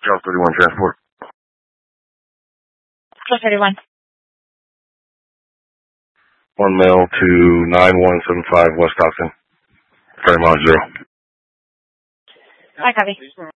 Charles 31 Transport. Charles 31. 1 male to 9175 West Stockton. 30 miles 0. I copy.